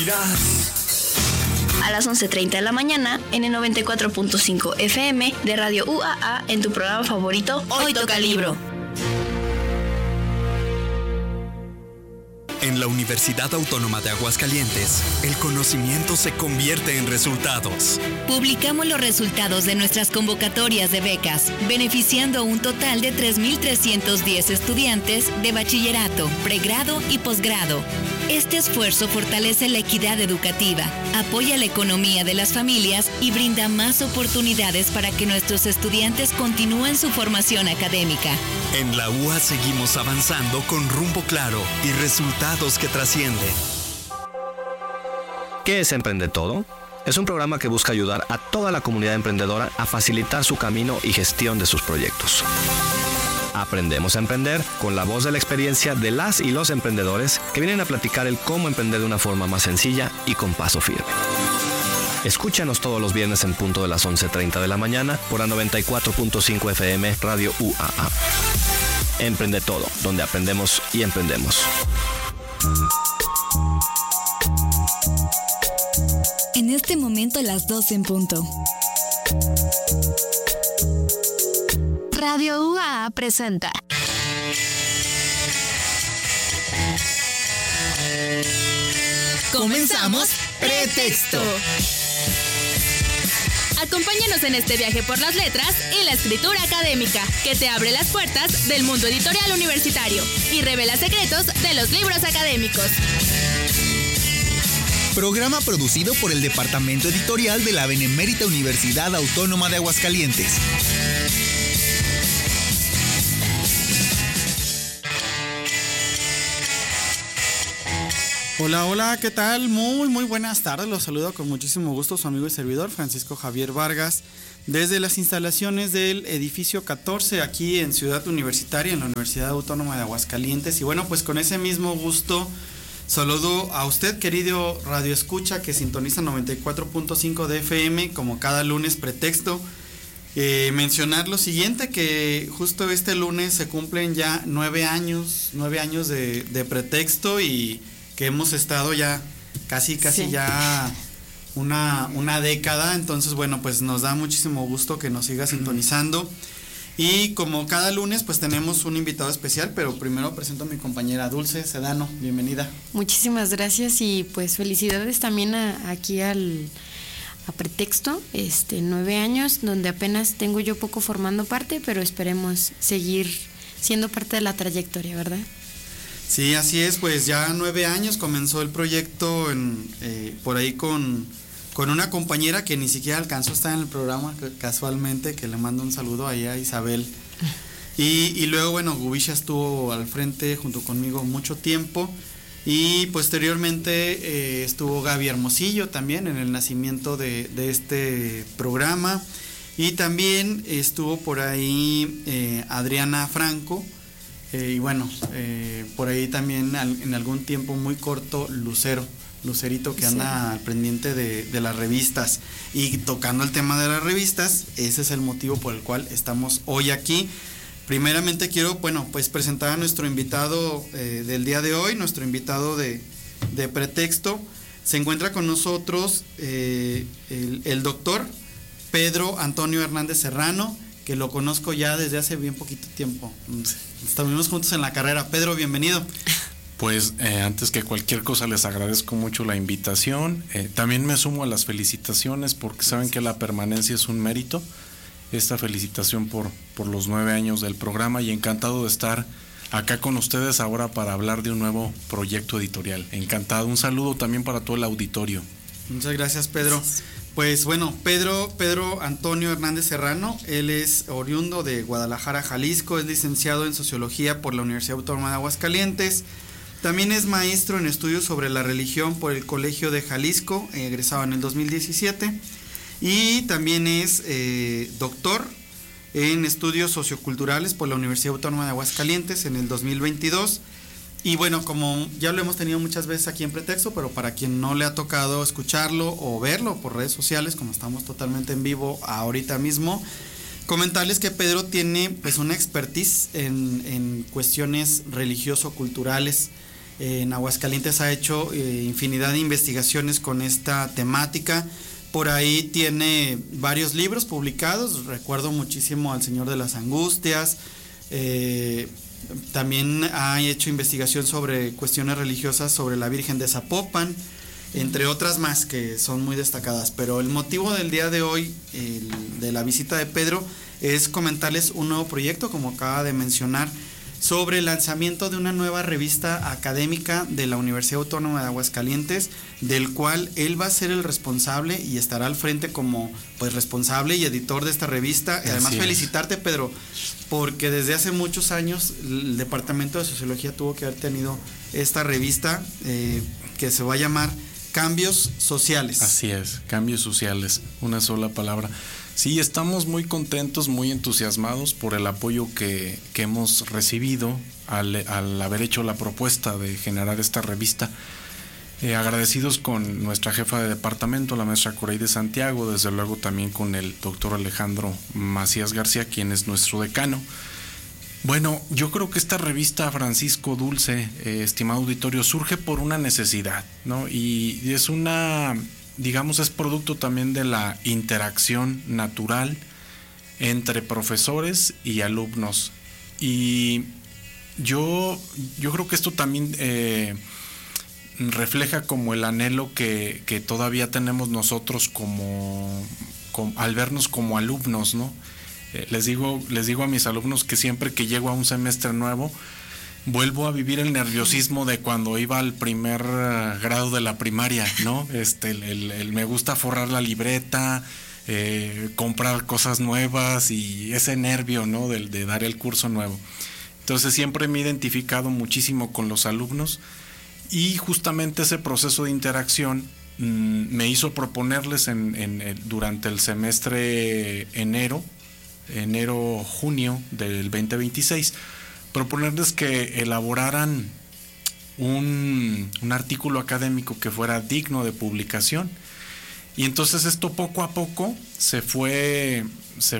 A las 11:30 de la mañana en el 94.5 FM de Radio UAA en tu programa favorito, Hoy Toca Libro. En la Universidad Autónoma de Aguascalientes, el conocimiento se convierte en resultados. Publicamos los resultados de nuestras convocatorias de becas, beneficiando a un total de 3,310 estudiantes de bachillerato, pregrado y posgrado. Este esfuerzo fortalece la equidad educativa, apoya la economía de las familias y brinda más oportunidades para que nuestros estudiantes continúen su formación académica. En la UA seguimos avanzando con rumbo claro y resultados que trascienden. ¿Qué es Emprende Todo? Es un programa que busca ayudar a toda la comunidad emprendedora a facilitar su camino y gestión de sus proyectos. Aprendemos a emprender con la voz de la experiencia de las y los emprendedores que vienen a platicar el cómo emprender de una forma más sencilla y con paso firme. Escúchanos todos los viernes en punto de las 11:30 de la mañana por la 94.5 FM Radio UAA. Emprende Todo, donde aprendemos y emprendemos. En este momento las 12 en punto. Radio UAA presenta Comenzamos Pretexto. Acompáñanos en este viaje por las letras y la escritura académica, que te abre las puertas del mundo editorial universitario y revela secretos de los libros académicos. Programa producido por el Departamento Editorial de la Benemérita Universidad Autónoma de Aguascalientes. Hola, hola, ¿qué tal? Muy buenas tardes. Los saludo con muchísimo gusto su amigo y servidor Francisco Javier Vargas desde las instalaciones del edificio 14 aquí en Ciudad Universitaria, en la Universidad Autónoma de Aguascalientes. Y bueno, pues con ese mismo gusto saludo a usted, querido Radio Escucha, que sintoniza 94.5 de FM como cada lunes Pretexto. Mencionar lo siguiente, que justo este lunes se cumplen ya 9 años de Pretexto y que hemos estado ya casi sí, ya una década. Entonces bueno, pues nos da muchísimo gusto que nos siga sintonizando. Y como cada lunes pues tenemos un invitado especial, pero primero presento a mi compañera Dulce Sedano. Bienvenida. Muchísimas gracias y pues felicidades también aquí a Pretexto, 9 años, donde apenas tengo yo poco formando parte, pero esperemos seguir siendo parte de la trayectoria, ¿verdad? Sí, así es, pues ya 9 años comenzó el proyecto por ahí con una compañera que ni siquiera alcanzó a estar en el programa casualmente, que le mando un saludo ahí a Isabel. Y luego, bueno, Gubisha estuvo al frente junto conmigo mucho tiempo y posteriormente estuvo Gaby Hermosillo también en el nacimiento de este programa y también estuvo por ahí Adriana Franco. Y bueno, por ahí también en algún tiempo muy corto Lucerito que anda al pendiente de las revistas. Y tocando el tema de las revistas, ese es el motivo por el cual estamos hoy aquí. Primeramente quiero, bueno, pues presentar a nuestro invitado del día de hoy, nuestro invitado de Pretexto. Se encuentra con nosotros el doctor Pedro Antonio Hernández Serrano, que lo conozco ya desde hace bien poquito tiempo. Estuvimos juntos en la carrera. Pedro, bienvenido. Pues antes que cualquier cosa les agradezco mucho la invitación. También me sumo a las felicitaciones porque saben que la permanencia es un mérito. Esta felicitación por los 9 años del programa y encantado de estar acá con ustedes ahora para hablar de un nuevo proyecto editorial. Encantado. Un saludo también para todo el auditorio. Muchas gracias, Pedro. Pues bueno, Pedro Antonio Hernández Serrano, él es oriundo de Guadalajara, Jalisco, es licenciado en Sociología por la Universidad Autónoma de Aguascalientes, también es maestro en estudios sobre la religión por el Colegio de Jalisco, egresado en el 2017, y también es doctor en estudios socioculturales por la Universidad Autónoma de Aguascalientes en el 2022. Y bueno, como ya lo hemos tenido muchas veces aquí en Pretexto, pero para quien no le ha tocado escucharlo o verlo por redes sociales, como estamos totalmente en vivo ahorita mismo, comentarles que Pedro tiene pues una expertise en cuestiones religioso-culturales. En Aguascalientes ha hecho infinidad de investigaciones con esta temática. Por ahí tiene varios libros publicados. Recuerdo muchísimo al Señor de las Angustias. También ha hecho investigación sobre cuestiones religiosas sobre la Virgen de Zapopan, entre otras más que son muy destacadas. Pero el motivo del día de hoy, de la visita de Pedro, es comentarles un nuevo proyecto, como acaba de mencionar, sobre el lanzamiento de una nueva revista académica de la Universidad Autónoma de Aguascalientes, del cual él va a ser el responsable y estará al frente como pues responsable y editor de esta revista. Y además felicitarte, Pedro, porque desde hace muchos años el Departamento de Sociología tuvo que haber tenido esta revista que se va a llamar Cambios Sociales. Así es, Cambios Sociales, una sola palabra. Sí, estamos muy contentos, muy entusiasmados por el apoyo que hemos recibido al haber hecho la propuesta de generar esta revista. Agradecidos con nuestra jefa de departamento, la maestra Coreide Santiago, desde luego también con el doctor Alejandro Macías García, quien es nuestro decano. Bueno, yo creo que esta revista, Francisco Dulce, estimado auditorio, surge por una necesidad, ¿no? Y es digamos, es producto también de la interacción natural entre profesores y alumnos. Y yo creo que esto también refleja como el anhelo que todavía tenemos nosotros al vernos como alumnos, ¿no? Les digo a mis alumnos que siempre que llego a un semestre nuevo, vuelvo a vivir el nerviosismo de cuando iba al primer grado de la primaria, ¿no? Me gusta forrar la libreta, comprar cosas nuevas y ese nervio, ¿no? De dar el curso nuevo. Entonces siempre me he identificado muchísimo con los alumnos y justamente ese proceso de interacción me hizo proponerles durante el semestre enero-junio del 2026, proponerles que elaboraran un artículo académico que fuera digno de publicación. Y entonces esto poco a poco se fue